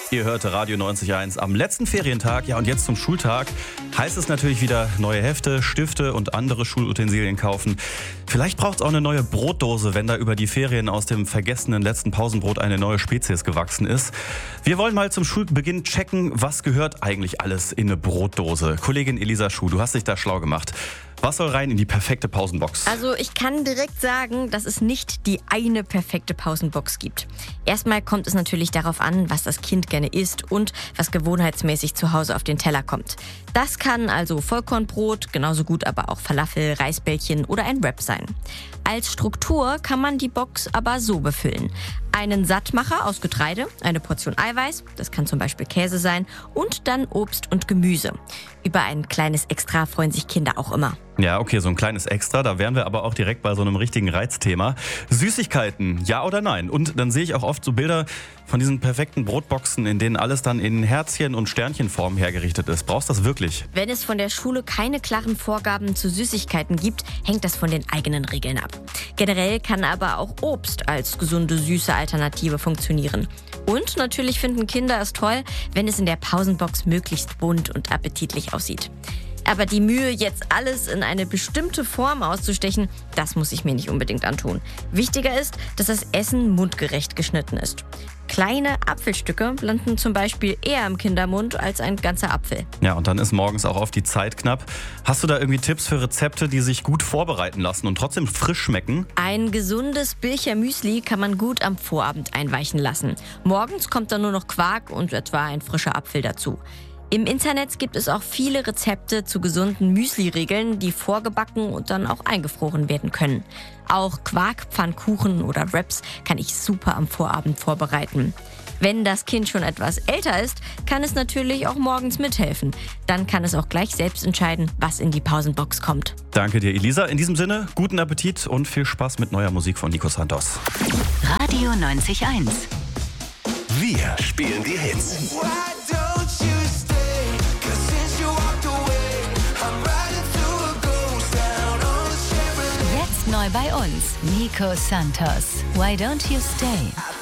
Ihr hörte Radio 90.1 am letzten Ferientag. Ja, und jetzt zum Schultag heißt es natürlich wieder neue Hefte, Stifte und andere Schulutensilien kaufen. Vielleicht braucht es auch eine neue Brotdose, wenn da über die Ferien aus dem vergessenen letzten Pausenbrot eine neue Spezies gewachsen ist. Wir wollen mal zum Schulbeginn checken, was gehört eigentlich alles in eine Brotdose. Kollegin Elisa Schuh, du hast dich da schlau gemacht. Was soll rein in die perfekte Pausenbox? Also ich kann direkt sagen, dass es nicht die eine perfekte Pausenbox gibt. Erstmal kommt es natürlich darauf an, was das Kind gerne isst und was gewohnheitsmäßig zu Hause auf den Teller kommt. Das kann also Vollkornbrot, genauso gut aber auch Falafel, Reisbällchen oder ein Wrap sein. Als Struktur kann man die Box aber so befüllen. Einen Sattmacher aus Getreide, eine Portion Eiweiß, das kann zum Beispiel Käse sein, und dann Obst und Gemüse. Über ein kleines Extra freuen sich Kinder auch immer. Ja, okay, so ein kleines Extra, da wären wir aber auch direkt bei so einem richtigen Reizthema. Süßigkeiten, ja oder nein? Und dann sehe ich auch oft so Bilder von diesen perfekten Brotboxen, in denen alles dann in Herzchen- und Sternchenform hergerichtet ist. Brauchst du das wirklich? Wenn es von der Schule keine klaren Vorgaben zu Süßigkeiten gibt, hängt das von den eigenen Regeln ab. Generell kann aber auch Obst als gesunde, süße Alternative funktionieren. Und natürlich finden Kinder es toll, wenn es in der Pausenbox möglichst bunt und appetitlich aussieht. Aber die Mühe, jetzt alles in eine bestimmte Form auszustechen, das muss ich mir nicht unbedingt antun. Wichtiger ist, dass das Essen mundgerecht geschnitten ist. Kleine Apfelstücke landen zum Beispiel eher im Kindermund als ein ganzer Apfel. Ja, und dann ist morgens auch oft die Zeit knapp. Hast du da irgendwie Tipps für Rezepte, die sich gut vorbereiten lassen und trotzdem frisch schmecken? Ein gesundes Bilcher Müsli kann man gut am Vorabend einweichen lassen. Morgens kommt dann nur noch Quark und etwa ein frischer Apfel dazu. Im Internet gibt es auch viele Rezepte zu gesunden Müsli-Regeln, die vorgebacken und dann auch eingefroren werden können. Auch Quarkpfannkuchen oder Wraps kann ich super am Vorabend vorbereiten. Wenn das Kind schon etwas älter ist, kann es natürlich auch morgens mithelfen. Dann kann es auch gleich selbst entscheiden, was in die Pausenbox kommt. Danke dir, Elisa. In diesem Sinne, guten Appetit und viel Spaß mit neuer Musik von Nico Santos. Radio 90.1. Wir spielen die Hits. Jetzt neu bei uns, Nico Santos. Why don't you stay?